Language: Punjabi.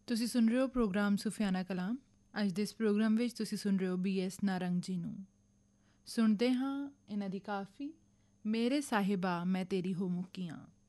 ਤੁਸੀਂ ਸੁਣ ਰਹੇ ਹੋ ਪ੍ਰੋਗਰਾਮ ਸੁਫਿਆਨਾ ਕਲਾਮ। ਅੱਜ ਦੇ ਇਸ ਪ੍ਰੋਗਰਾਮ ਵਿੱਚ ਤੁਸੀਂ ਸੁਣ ਰਹੇ ਹੋ BS ਨਾਰੰਗ ਜੀ ਨੂੰ। ਸੁਣਦੇ ਹਾਂ ਇਹਨਾਂ ਦੀ ਕਾਫੀ ਮੇਰੇ ਸਾਹਿਬਾ ਮੈਂ ਤੇਰੀ ਹੋ ਮੁੱਕੀਆਂ।